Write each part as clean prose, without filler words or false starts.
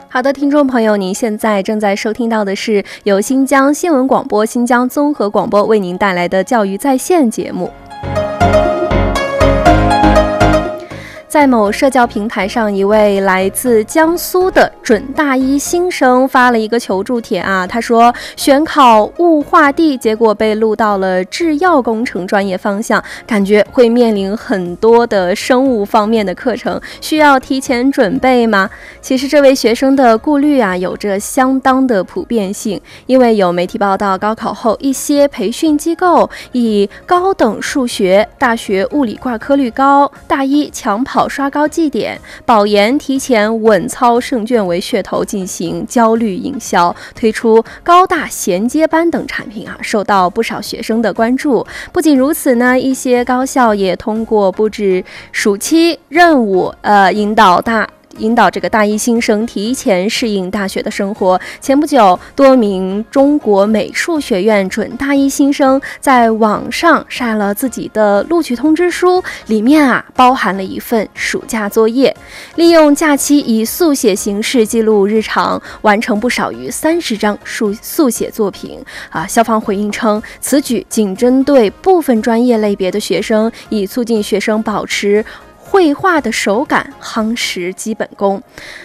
好的，听众朋友，您现在正在收听到的是由新疆新闻广播、新疆综合广播为您带来的教育在线节目。在某社交平台上，一位来自江苏的准大一新生发了一个求助帖啊，他说选考物化地，结果被录到了制药工程专业方向，感觉会面临很多的生物方面的课程，需要提前准备吗？其实这位学生的顾虑啊，有着相当的普遍性，因为有媒体报道，高考后一些培训机构以高等数学、大学物理挂科率高、大一抢跑刷高绩点、保研提前稳操胜券为噱头进行焦虑营销，推出高大衔接班等产品啊，受到不少学生的关注。不仅如此呢，一些高校也通过布置暑期任务，引导这个大一新生提前适应大学的生活。前不久，多名中国美术学院准大一新生在网上晒了自己的录取通知书，里面啊包含了一份暑假作业，利用假期以速写形式记录日常，完成不少于30张速写作品啊。校方回应称，此举仅针对部分专业类别的学生，以促进学生保持绘画的手感，夯实基本功。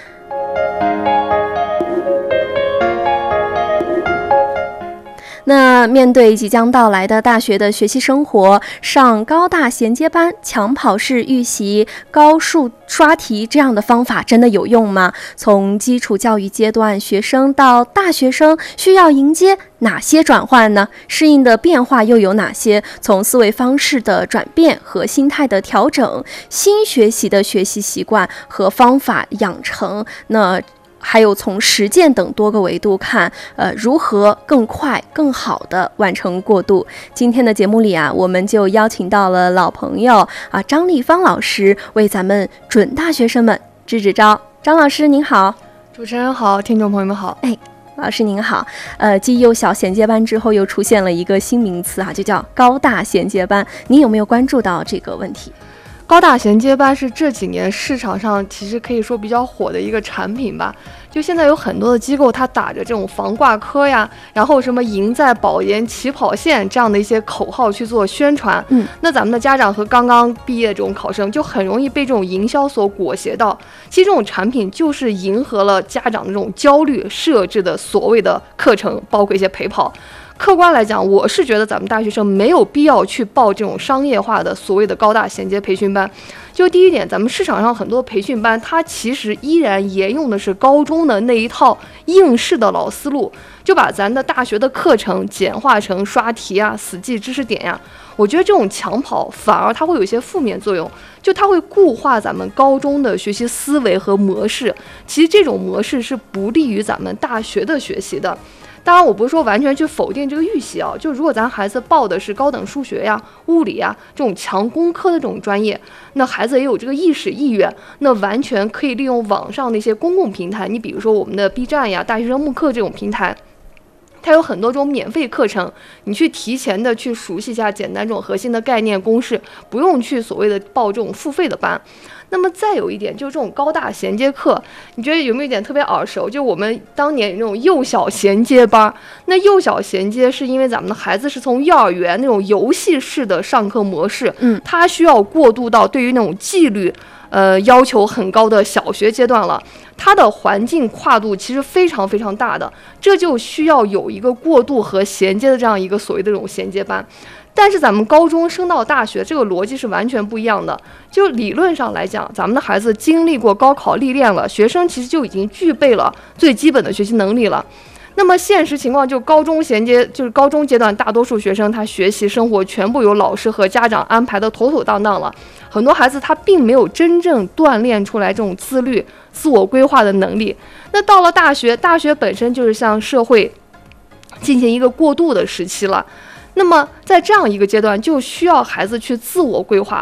那面对即将到来的大学的学习生活，上高大衔接班、抢跑式预习、高数刷题这样的方法真的有用吗？从基础教育阶段学生到大学生，需要迎接哪些转换呢？适应的变化又有哪些？从思维方式的转变和心态的调整，新学习的学习习惯和方法养成，还有从实践等多个维度看，如何更快、更好的完成过渡。今天的节目里啊，我们就邀请到了老朋友啊张丽芳老师，为咱们准大学生们支支招。张老师您好。 主持人好，听众朋友们好。 老师您好。继幼小衔接班之后，又出现了一个新名词啊，就叫高大衔接班。您有没有关注到这个问题？ 高大衔接班是这几年市场上其实可以说比较火的一个产品吧。就现在有很多的机构，它打着这种防挂科呀，然后什么赢在保研起跑线这样的一些口号去做宣传。那咱们的家长和刚刚毕业这种考生就很容易被这种营销所裹挟到。其实这种产品就是迎合了家长的这种焦虑设置的所谓的课程，包括一些陪跑。客观来讲，我是觉得咱们大学生没有必要去报这种商业化的所谓的高大衔接培训班。就第一点，咱们市场上很多培训班，它其实依然沿用的是高中的那一套应试的老思路，就把咱的大学的课程简化成刷题啊、死记知识点呀。我觉得这种抢跑反而它会有一些负面作用，就它会固化咱们高中的学习思维和模式。其实这种模式是不利于咱们大学的学习的。当然我不是说完全去否定这个预习啊，就如果咱孩子报的是高等数学呀、物理呀这种强工科的这种专业，那孩子也有这个意识意愿，那完全可以利用网上的一些公共平台，你比如说我们的 B 站呀、大学生慕课这种平台，它有很多种免费课程，你去提前的去熟悉一下简单这种核心的概念公式，不用去所谓的报这种付费的班。那么再有一点，就是这种高大衔接课，你觉得有没有一点特别耳熟？就我们当年有那种幼小衔接班，那幼小衔接是因为咱们的孩子是从幼儿园那种游戏式的上课模式，他需要过渡到对于那种纪律要求很高的小学阶段了，它的环境跨度其实非常非常大的，这就需要有一个过渡和衔接的这样一个所谓的这种衔接班。但是咱们高中升到大学，这个逻辑是完全不一样的。就理论上来讲，咱们的孩子经历过高考历练了，学生其实就已经具备了最基本的学习能力了。那么现实情况就高中衔接，就是高中阶段大多数学生他学习生活全部由老师和家长安排的妥妥当当了，很多孩子他并没有真正锻炼出来这种自律自我规划的能力。那到了大学，大学本身就是向社会进行一个过渡的时期了，那么在这样一个阶段就需要孩子去自我规划。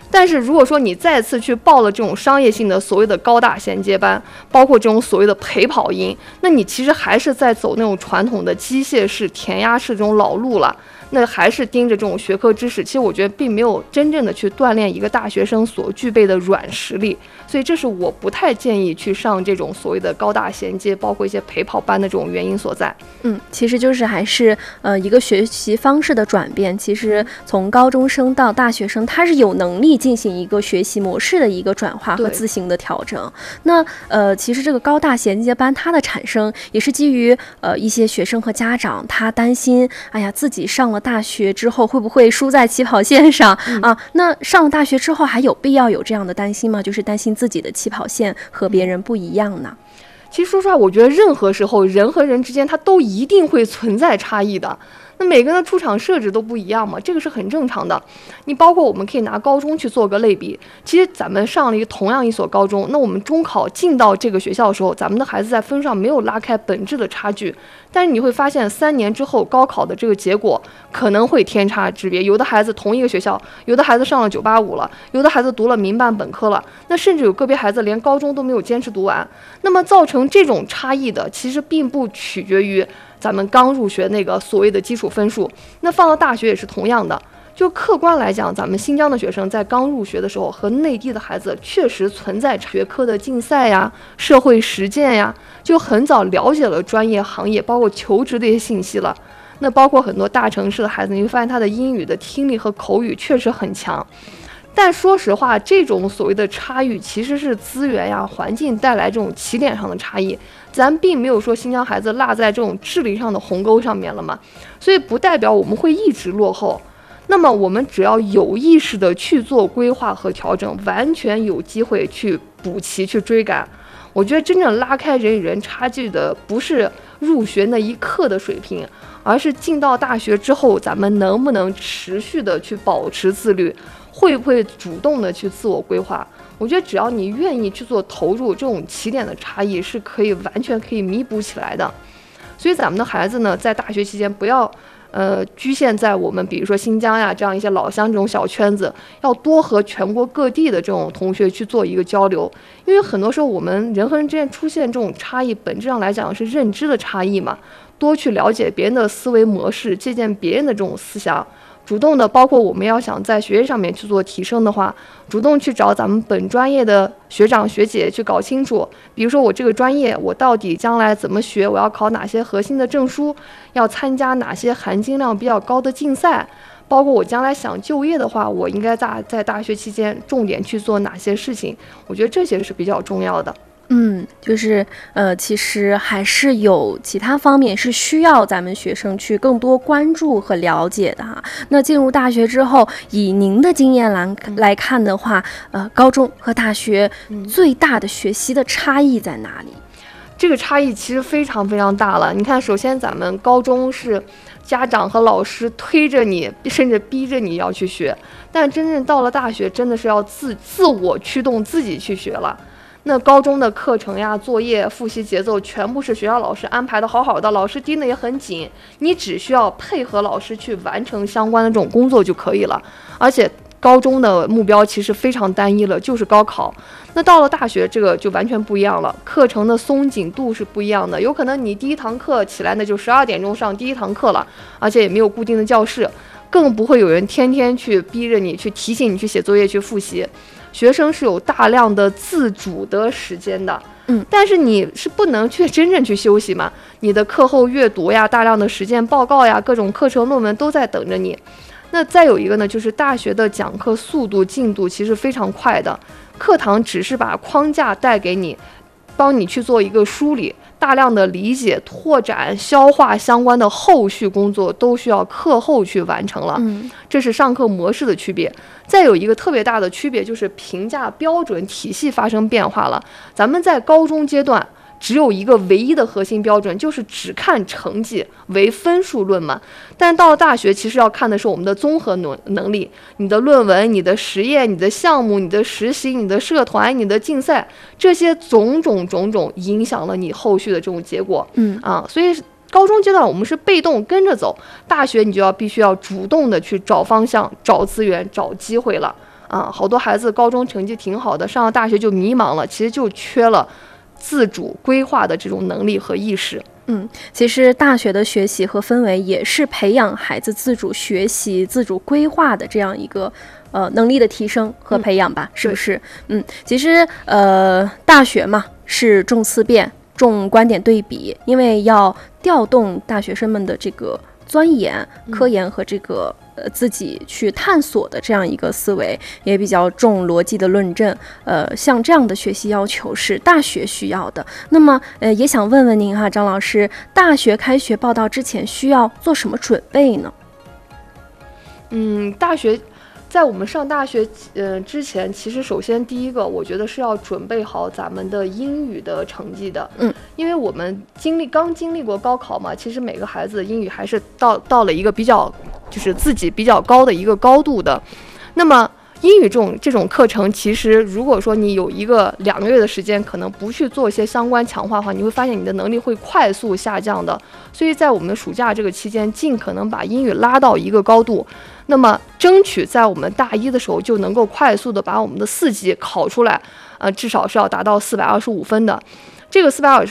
但是如果说你再次去报了这种商业性的所谓的高大衔接班，包括这种所谓的陪跑营，那你其实还是在走那种传统的机械式、填鸭式这种老路了。那还是盯着这种学科知识，其实我觉得并没有真正的去锻炼一个大学生所具备的软实力，所以这是我不太建议去上这种所谓的高大衔接，包括一些陪跑班的这种原因所在。 其实就是还是一个学习方式的转变。其实从高中生到大学生，他是有能力进行一个学习模式的一个转化和自行的调整。那其实这个高大衔接班它的产生也是基于一些学生和家长他担心，哎呀自己上了大学之后会不会输在起跑线上啊？那上了大学之后还有必要有这样的担心吗？就是担心自己的起跑线和别人不一样呢？ 其实说实话，我觉得任何时候人和人之间它都一定会存在差异的。那每个人的出场设置都不一样嘛，这个是很正常的。你包括我们可以拿高中去做个类比，其实咱们上了同样一所高中，那我们中考进到这个学校的时候，咱们的孩子在分上没有拉开本质的差距，但是你会发现3年之后高考的这个结果可能会天差之别。有的孩子同一个学校，有的孩子上了985了，有的孩子读了民办本科了，那甚至有个别孩子连高中都没有坚持读完。那么造成这种差异的，其实并不取决于咱们刚入学那个所谓的基础分数，那放到大学也是同样的。就客观来讲，咱们新疆的学生在刚入学的时候和内地的孩子确实存在学科的竞赛呀、社会实践呀，就很早了解了专业行业包括求职的一些信息了。那包括很多大城市的孩子，你会发现他的英语的听力和口语确实很强。但说实话，这种所谓的差异其实是资源呀、环境带来这种起点上的差异，咱并没有说新疆孩子落在这种智力上的鸿沟上面了嘛，所以不代表我们会一直落后。那么我们只要有意识的去做规划和调整，完全有机会去补齐、去追赶。我觉得真正拉开人与人差距的，不是入学那一刻的水平，而是进到大学之后，咱们能不能持续的去保持自律，会不会主动的去自我规划。我觉得只要你愿意去做投入，这种起点的差异是完全可以弥补起来的。所以咱们的孩子呢，在大学期间不要局限在我们比如说新疆呀这样一些老乡这种小圈子，要多和全国各地的这种同学去做一个交流。因为很多时候我们人和人之间出现这种差异，本质上来讲是认知的差异嘛，多去了解别人的思维模式，借鉴别人的这种思想，主动的，包括我们要想在学业上面去做提升的话，主动去找咱们本专业的学长学姐去搞清楚，比如说我这个专业我到底将来怎么学，我要考哪些核心的证书，要参加哪些含金量比较高的竞赛，包括我将来想就业的话，我应该在大学期间重点去做哪些事情，我觉得这些是比较重要的。 就是其实还是有其他方面是需要咱们学生去更多关注和了解的哈。那进入大学之后，以您的经验来看的话，高中和大学最大的学习的差异在哪里？ 这个差异其实非常非常大了。你看，首先咱们高中是家长和老师推着你，甚至逼着你要去学，但真正到了大学，真的是要自我驱动自己去学了。那高中的课程呀、作业、复习节奏全部是学校老师安排的好好的，老师盯得也很紧，你只需要配合老师去完成相关的这种工作就可以了。而且高中的目标其实非常单一了，就是高考。那到了大学，这个就完全不一样了，课程的松紧度是不一样的。有可能你第一堂课起来呢，就12点钟上第一堂课了，而且也没有固定的教室，更不会有人天天去逼着你去提醒你去写作业、去复习。学生是有大量的自主的时间的，但是你是不能去真正去休息嘛？你的课后阅读呀、大量的实践报告呀、各种课程论文都在等着你。那再有一个呢，就是大学的讲课速度进度其实非常快的，课堂只是把框架带给你，帮你去做一个梳理，大量的理解、拓展、消化相关的后续工作都需要课后去完成了。这是上课模式的区别。再有一个特别大的区别就是评价标准体系发生变化了。咱们在高中阶段只有一个唯一的核心标准，就是只看成绩为分数论嘛。但到了大学，其实要看的是我们的综合能力，你的论文、你的实验、你的项目、你的实习、你的社团、你的竞赛，这些种种影响了你后续的这种结果。所以高中阶段我们是被动跟着走，大学你就必须要主动的去找方向、找资源、找机会了。 好多孩子高中成绩挺好的，上了大学就迷茫了，其实就缺了自主规划的这种能力和意识。 其实大学的学习和氛围也是培养孩子自主学习、自主规划的这样一个能力的提升和培养吧，是不是？其实大学嘛是重思辨、重观点对比，因为要调动大学生们的这个钻研、科研和这个自己去探索的这样一个思维，也比较重逻辑的论证。像这样的学习要求是大学需要的。那么也想问问您哈，张老师，大学开学报到之前需要做什么准备呢？ 大学在我们上大学之前，其实首先第一个，我觉得是要准备好咱们的英语的成绩的。因为我们刚经历过高考嘛，其实每个孩子的英语还是到了一个比较就是自己比较高的一个高度的。那么英语这种课程，其实如果说你有2个月的时间，可能不去做一些相关强化的话，你会发现你的能力会快速下降的。所以在我们的暑假这个期间，尽可能把英语拉到一个高度，那么争取在我们大一的时候就能够快速的把我们的4级考出来，至少是要达到425分的。这个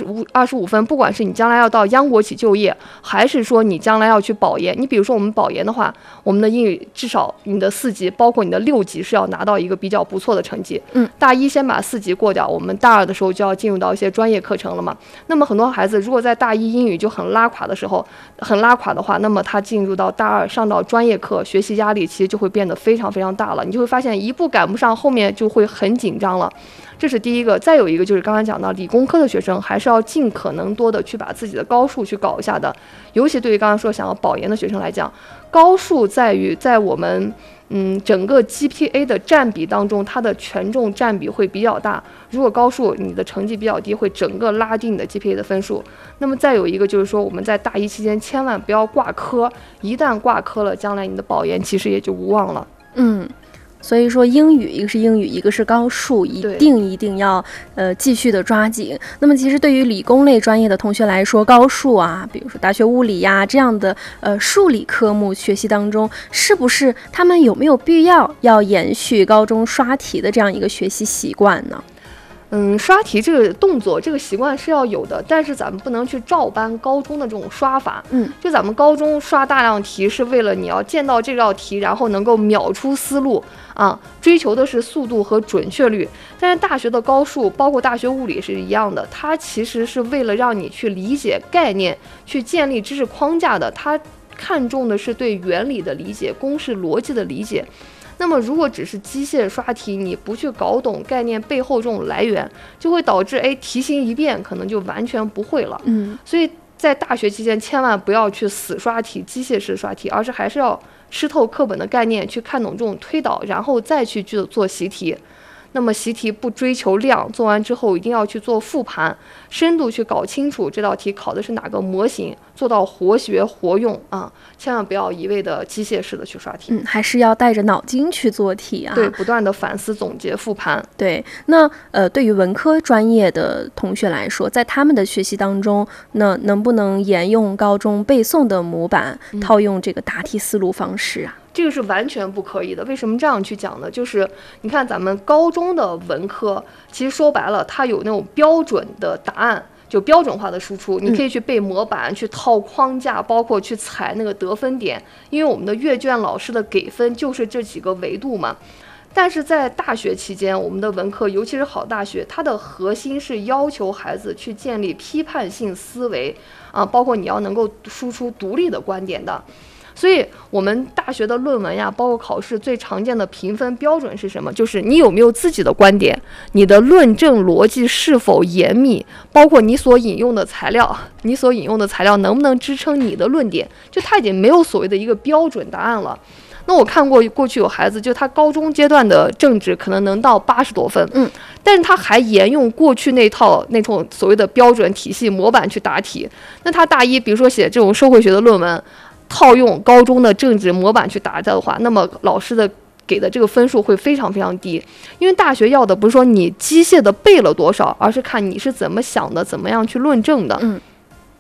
425分，不管是你将来要到央国企就业，还是说你将来要去保研，你比如说我们保研的话，我们的英语至少你的4级，包括你的6级是要拿到一个比较不错的成绩。大一先把4级过掉，我们大二的时候就要进入到一些专业课程了嘛。那么很多孩子如果在大一英语就很拉垮的话，那么他进入到大二上到专业课，学习压力其实就会变得非常非常大了。你就会发现一步赶不上，后面就会很紧张了。这是第一个。再有一个就是刚才讲到理工科的学生，还是要尽可能多的去把自己的高数去搞一下的。尤其对于刚刚说想要保研的学生来讲，高数在我们整个 GPA 的占比当中，它的权重占比会比较大。如果高数你的成绩比较低，会整个拉低你的 GPA 的分数。那么再有一个就是说，我们在大一期间千万不要挂科，一旦挂科了，将来你的保研其实也就无望了。 所以说英语，一个是英语，一个是高数，一定要继续的抓紧。那么其实对于理工类专业的同学来说，高数啊，比如说大学物理呀这样的数理科目学习当中，是不是他们有没有必要延续高中刷题的这样一个学习习惯呢？ 刷题这个动作，这个习惯是要有的，但是咱们不能去照搬高中的这种刷法。就咱们高中刷大量题是为了你要见到这道题，然后能够秒出思路追求的是速度和准确率。但是大学的高数，包括大学物理是一样的，它其实是为了让你去理解概念，去建立知识框架的。它看重的是对原理的理解、公式逻辑的理解。那么如果只是机械刷题，你不去搞懂概念背后这种来源，就会导致题型一变可能就完全不会了。所以在大学期间千万不要去死刷题、机械式刷题，而是还是要吃透课本的概念，去看懂这种推导，然后再去做习题。那么习题不追求量，做完之后一定要去做复盘，深度去搞清楚这道题考的是哪个模型，做到活学活用千万不要一味的机械式的去刷题。 还是要带着脑筋去做题啊。 对，不断的反思总结复盘。 对，那对于文科专业的同学来说，在他们的学习当中，那能不能沿用高中背诵的模板，套用这个答题思路方式啊？ 这个是完全不可以的。为什么这样去讲呢？就是你看咱们高中的文科，其实说白了，它有那种标准的答案，就标准化的输出，你可以去背模板，去套框架，包括去踩那个得分点，因为我们的阅卷老师的给分就是这几个维度嘛。但是在大学期间，我们的文科，尤其是好大学，它的核心是要求孩子去建立批判性思维包括你要能够输出独立的观点的。所以我们大学的论文呀，包括考试最常见的评分标准是什么？就是你有没有自己的观点，你的论证逻辑是否严密，包括你所引用的材料能不能支撑你的论点，就它已经没有所谓的一个标准答案了。那我看过去有孩子，就他高中阶段的政治可能能到80多分，但是他还沿用过去那种所谓的标准体系模板去答题。那他大一比如说写这种社会学的论文，套用高中的政治模板去答的话，那么老师的给的这个分数会非常非常低。因为大学要的不是说你机械的背了多少，而是看你是怎么想的，怎么样去论证的。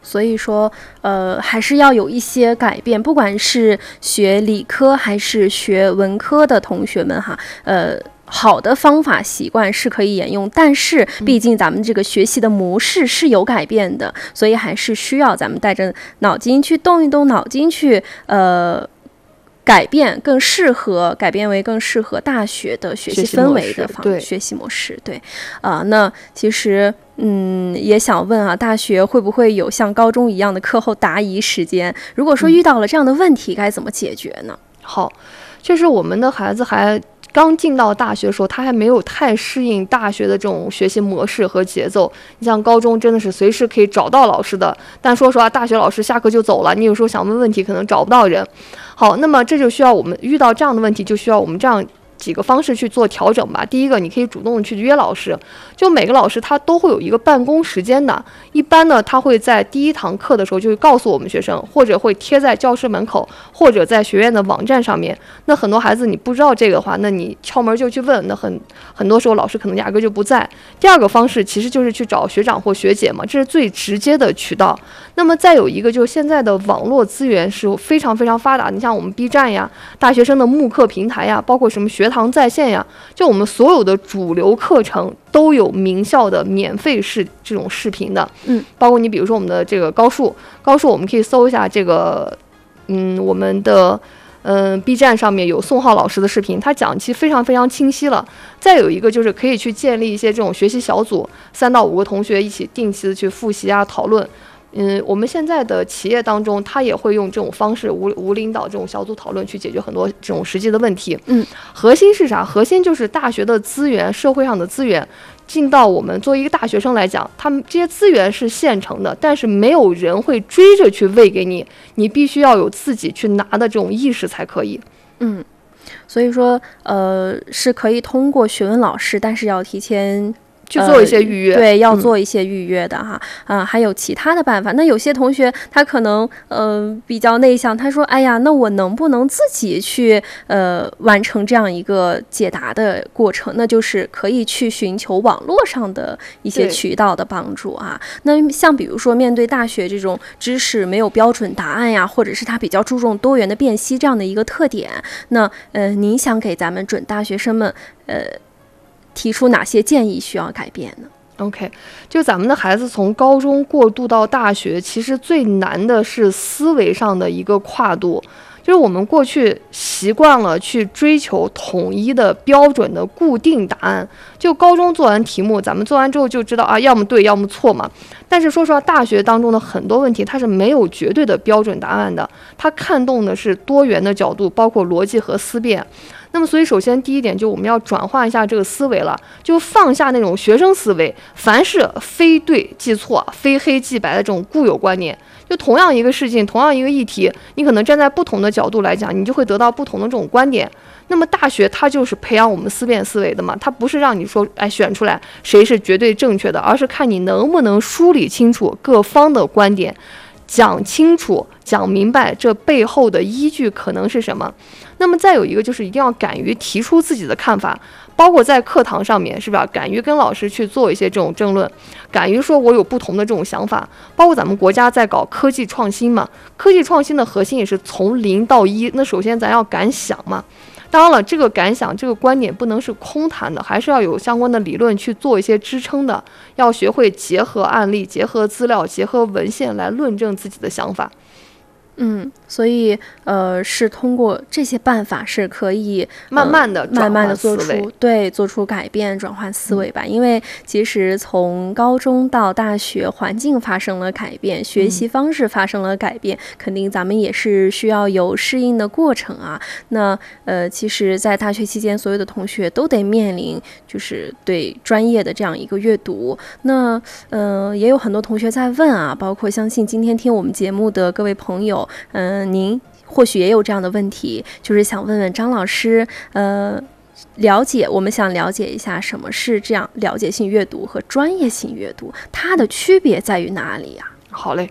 所以说，还是要有一些改变，不管是学理科还是学文科的同学们哈，好的方法习惯是可以沿用，但是毕竟咱们这个学习的模式是有改变的，所以还是需要咱们带着脑筋去动一动脑筋去改变为更适合大学的学习氛围的学习模式。对，那其实也想问啊，大学会不会有像高中一样的课后答疑时间？如果说遇到了这样的问题，该怎么解决呢？ 好，就是我们的孩子还刚进到大学的时候，他还没有太适应大学的这种学习模式和节奏。你像高中真的是随时可以找到老师的，但说实话，大学老师下课就走了，你有时候想问问题可能找不到人。好，那么这就需要我们遇到这样的问题，就需要我们这样几个方式去做调整吧。第一个，你可以主动去约老师，就每个老师他都会有一个办公时间的，一般呢他会在第一堂课的时候就会告诉我们学生，或者会贴在教室门口，或者在学院的网站上面。那很多孩子你不知道这个的话，那你敲门就去问，那很多时候老师可能压根就不在。第二个方式其实就是去找学长或学姐嘛，这是最直接的渠道。那么再有一个，就是现在的网络资源是非常非常发达，你像我们 B 站呀，大学生的慕课平台呀，包括什么学堂在线呀，就我们所有的主流课程都有名校的免费这种视频的，包括你比如说我们的这个高数我们可以搜一下这个，我们的B 站上面有宋浩老师的视频，他讲期非常非常清晰了。再有一个就是可以去建立一些这种学习小组，3到5个同学一起定期的去复习啊讨论。我们现在的企业当中，他也会用这种方式无领导这种小组讨论去解决很多这种实际的问题。核心是啥？核心就是大学的资源，社会上的资源进到我们作为一个大学生来讲，他们这些资源是现成的，但是没有人会追着去喂给你，你必须要有自己去拿的这种意识才可以。 所以说是可以通过询问老师，但是要提前去做一些预约， 对，要做一些预约的哈。还有其他的办法。那有些同学他可能比较内向，他说哎呀，那我能不能自己去完成这样一个解答的过程？那就是可以去寻求网络上的一些渠道的帮助啊。那像比如说面对大学这种知识没有标准答案呀，或者是他比较注重多元的辨析这样的一个特点，那您想给咱们准大学生们提出哪些建议需要改变呢？ OK， 就咱们的孩子从高中过渡到大学，其实最难的是思维上的一个跨度。就是我们过去习惯了去追求统一的标准的固定答案，就高中做完题目，咱们做完之后就知道啊，要么对要么错嘛。但是说实话，大学当中的很多问题它是没有绝对的标准答案的，它看重的是多元的角度，包括逻辑和思辨。那么所以首先第一点就我们要转换一下这个思维了，就放下那种学生思维，凡是非对即错、非黑即白的这种固有观念。就同样一个事情，同样一个议题，你可能站在不同的角度来讲，你就会得到不同的这种观点。那么大学它就是培养我们思辨思维的嘛，它不是让你说选出来谁是绝对正确的，而是看你能不能梳理清楚各方的观点，讲清楚讲明白这背后的依据可能是什么。那么再有一个就是一定要敢于提出自己的看法，包括在课堂上面，是吧？敢于跟老师去做一些这种争论，敢于说我有不同的这种想法。包括咱们国家在搞科技创新嘛，科技创新的核心也是从0到1，那首先咱要敢想嘛。当然了，这个敢想这个观点不能是空谈的，还是要有相关的理论去做一些支撑的，要学会结合案例、结合资料、结合文献来论证自己的想法。 所以是通过这些办法是可以慢慢的做出改变，转换思维吧。因为其实从高中到大学，环境发生了改变，学习方式发生了改变，肯定咱们也是需要有适应的过程啊。那其实在大学期间，所有的同学都得面临就是对专业的这样一个阅读。那也有很多同学在问啊，包括相信今天听我们节目的各位朋友，您或许也有这样的问题，就是想问问张老师，我们想了解一下什么是这样了解性阅读和专业性阅读，它的区别在于哪里呀？ 好嘞，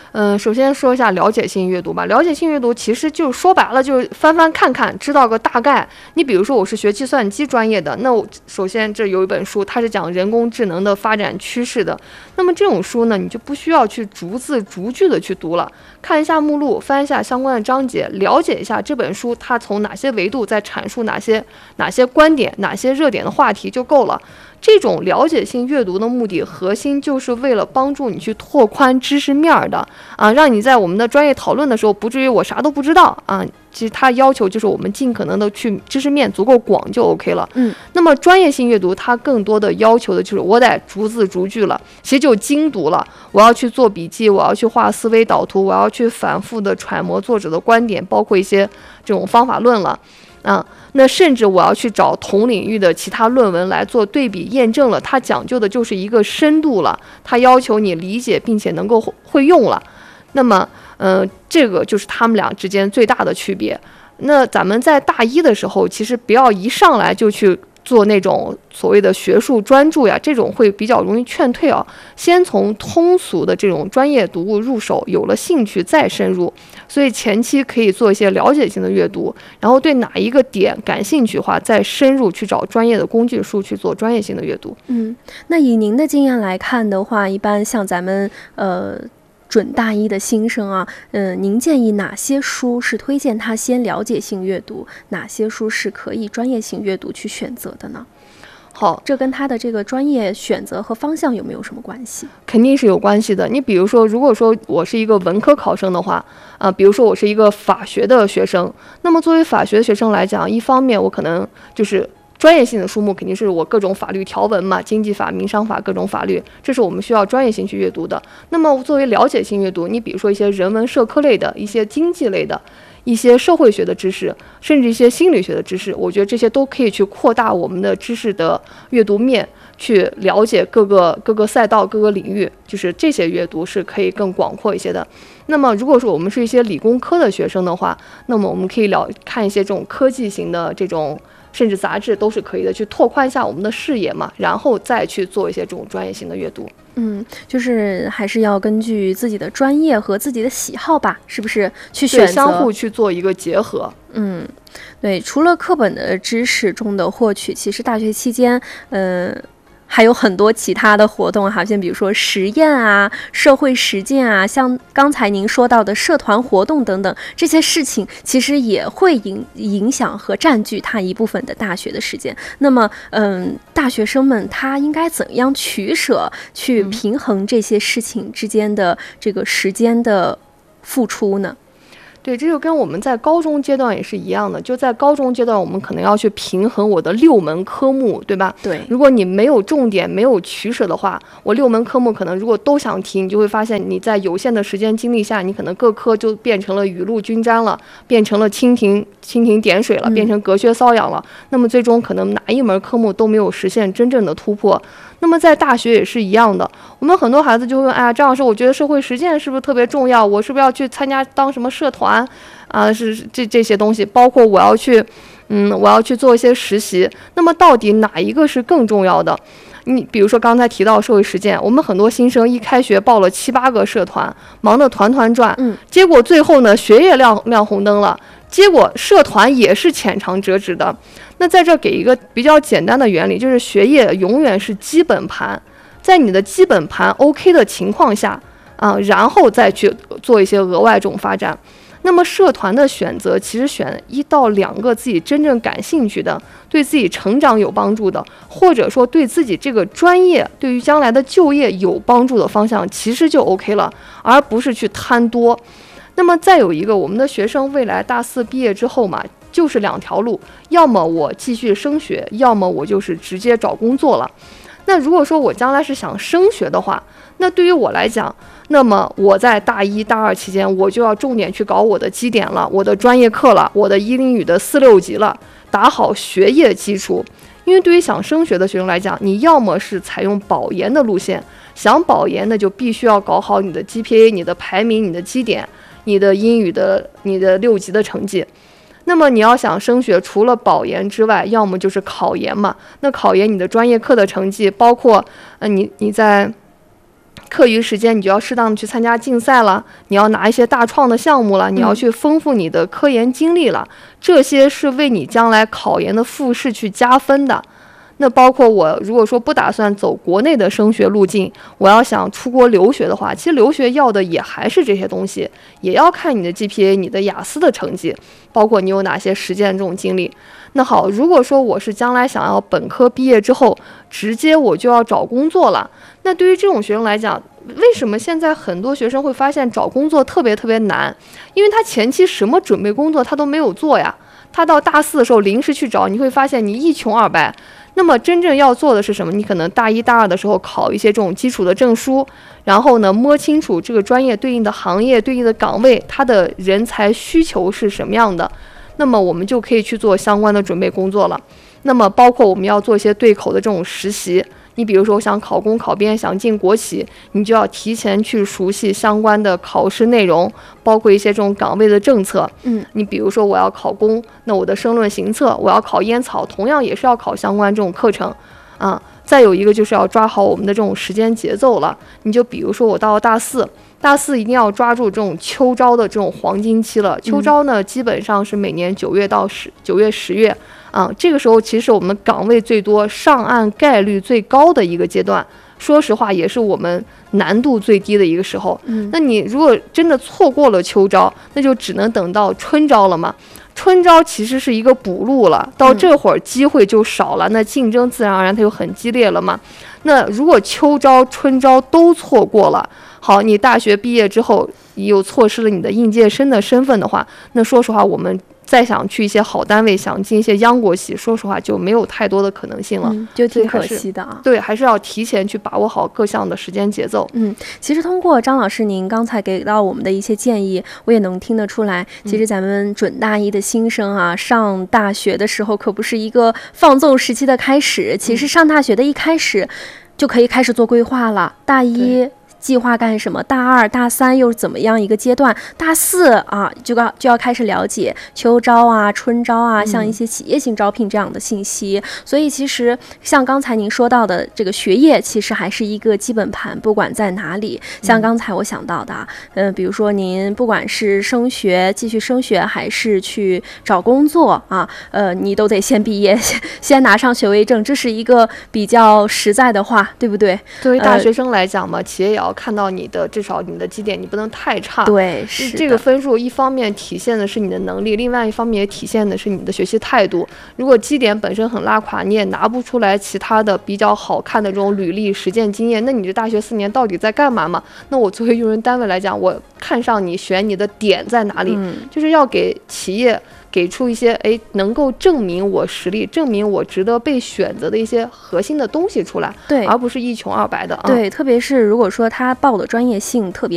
首先说一下了解性阅读吧。了解性阅读其实就说白了，就是翻翻看看，知道个大概。你比如说我是学计算机专业的，那我首先这有一本书，它是讲人工智能的发展趋势的。那么这种书呢，你就不需要去逐字逐句的去读了，看一下目录，翻一下相关的章节，了解一下这本书它从哪些维度在阐述哪些观点、哪些热点的话题就够了。这种了解性阅读的目的核心就是为了帮助你去拓宽知识面的啊，让你在我们的专业讨论的时候不至于我啥都不知道啊。其实它要求就是我们尽可能的去知识面足够广就 OK 了。那么专业性阅读它更多的要求的就是我得逐字逐句了，其实就精读了，我要去做笔记，我要去画思维导图，我要去反复的揣摩作者的观点，包括一些这种方法论了啊。那甚至我要去找同领域的其他论文来做对比验证了，它讲究的就是一个深度了，它要求你理解并且能够会用了。那么这个就是他们俩之间最大的区别。那咱们在大一的时候，其实不要一上来就去做那种所谓的学术专注呀，这种会比较容易劝退啊。先从通俗的这种专业读物入手，有了兴趣再深入。所以前期可以做一些了解性的阅读，然后对哪一个点感兴趣的话，再深入去找专业的工具书去做专业性的阅读。 那以您的经验来看的话，一般像咱们准大一的新生啊，您建议哪些书是推荐他先了解性阅读，哪些书是可以专业性阅读去选择的呢？ 好， 这跟他的这个专业选择和方向有没有什么关系？ 肯定是有关系的。你比如说，如果说我是一个文科考生的话，比如说我是一个法学的学生，那么作为法学的学生来讲，一方面我可能就是专业性的书目肯定是我各种法律条文嘛，经济法、民商法各种法律，这是我们需要专业性去阅读的。那么作为了解性阅读，你比如说一些人文社科类的、一些经济类的、一些社会学的知识，甚至一些心理学的知识，我觉得这些都可以去扩大我们的知识的阅读面，去了解各个赛道、各个领域，就是这些阅读是可以更广阔一些的。那么如果说我们是一些理工科的学生的话，那么我们可以看一些这种科技型的这种甚至杂志都是可以的，去拓宽一下我们的视野嘛，然后再去做一些这种专业性的阅读。 就是还是要根据自己的专业和自己的喜好吧，是不是去选择， 相互去做一个结合。 对，除了课本的知识中的获取，其实大学期间还有很多其他的活动，好像比如说实验啊、社会实践啊，像刚才您说到的社团活动等等，这些事情其实也会影响和占据他一部分的大学的时间。那么，大学生们他应该怎样取舍，去平衡这些事情之间的这个时间的付出呢？ 对，这就跟我们在高中阶段也是一样的，就在高中阶段我们可能要去平衡我的6门科目，对吧？ 对， 如果你没有重点没有取舍的话，我6门科目可能如果都想听，你就会发现你在有限的时间精力下，你可能各科就变成了雨露均沾了，变成了蜻蜓点水了，变成隔靴搔痒了，那么最终可能哪一门科目都没有实现真正的突破。那么在大学也是一样的，我们很多孩子就会问，张老师，我觉得社会实践是不是特别重要？我是不是要去参加当什么社团啊？是这些东西，包括我要去做一些实习。那么到底哪一个是更重要的？你比如说刚才提到社会实践，我们很多新生一开学报了7、8个社团，忙得团团转，结果最后呢学业亮红灯了，结果社团也是浅尝辄止的。那在这给一个比较简单的原理，就是学业永远是基本盘，在你的基本盘 OK 的情况下然后再去做一些额外这种发展。那么社团的选择，其实选1到2个自己真正感兴趣的，对自己成长有帮助的，或者说对自己这个专业对于将来的就业有帮助的方向，其实就 OK 了，而不是去贪多。那么再有一个，我们的学生未来大4毕业之后嘛，就是2条路，要么我继续升学，要么我就是直接找工作了。那如果说我将来是想升学的话，那对于我来讲，那么我在大1、大2期间，我就要重点去搞我的基点了，我的专业课了，我的1英语的4、6级了，打好学业基础。因为对于想升学的学生来讲，你要么是采用保研的路线，想保研的就必须要搞好你的 GPA、你的排名、你的基点、你的英语的、你的6级的成绩。那么你要想升学，除了保研之外，要么就是考研嘛。那考研你的专业课的成绩，包括你在课余时间你就要适当的去参加竞赛了，你要拿一些大创的项目了，你要去丰富你的科研经历了，这些是为你将来考研的复试去加分的。那包括我如果说不打算走国内的升学路径，我要想出国留学的话，其实留学要的也还是这些东西，也要看你的 GPA 你的雅思的成绩，包括你有哪些实践这种经历。那好，如果说我是将来想要本科毕业之后直接我就要找工作了，那对于这种学生来讲，为什么现在很多学生会发现找工作特别特别难？因为他前期什么准备工作他都没有做呀，他到大4的时候临时去找，你会发现你一穷二白。那么真正要做的是什么？你可能大1大2的时候考一些这种基础的证书，然后呢摸清楚这个专业对应的行业对应的岗位它的人才需求是什么样的，那么我们就可以去做相关的准备工作了。那么包括我们要做一些对口的这种实习，你比如说想考公考编想进国企，你就要提前去熟悉相关的考试内容，包括一些这种岗位的政策。你比如说我要考公，那我的申论行测，我要考烟草，同样也是要考相关这种课程啊。再有一个就是要抓好我们的这种时间节奏了，你就比如说我到大4一定要抓住这种秋招的这种黄金期了。秋招呢基本上是每年9月到9月10月这个时候其实我们岗位最多，上岸概率最高的一个阶段，说实话也是我们难度最低的一个时候。那你如果真的错过了秋招，那就只能等到春招了嘛。春招其实是一个补录了，到这会儿机会就少了，那竞争自然而然它就很激烈了嘛。那如果秋招春招都错过了，好，你大学毕业之后又错失了你的应届生的身份的话，那说实话我们再想去一些好单位，想进一些央国企，说实话就没有太多的可能性了， 就挺可惜的啊。 对，还是要提前去把握好各项的时间节奏。 其实通过张老师您刚才给到我们的一些建议，我也能听得出来，其实咱们准大一的新生啊，上大学的时候可不是一个放纵时期的开始，其实上大学的一开始就可以开始做规划了。大一计划干什么？大2、大3又是怎么样一个阶段？大4啊，就要开始了解秋招啊、春招啊，像一些企业性招聘这样的信息。所以其实像刚才您说到的这个学业，其实还是一个基本盘，不管在哪里。像刚才我想到的，比如说您不管是继续升学，还是去找工作啊，你都得先毕业，先拿上学位证，这是一个比较实在的话，对不对？ 对于大学生来讲嘛，企业也要看到你的至少你的绩点你不能太差。 对，是这个分数一方面体现的是你的能力，另外一方面也体现的是你的学习态度。如果绩点本身很拉垮，你也拿不出来其他的比较好看的这种履历实践经验，那你这大学4年到底在干嘛嘛？那我作为用人单位来讲，我看上你选你的点在哪里，就是要给企业给出一些能够证明我实力，证明我值得被选择的一些核心的东西出来， 对， 而不是一穷二白的。 对，特别是如果说他报的专业性特别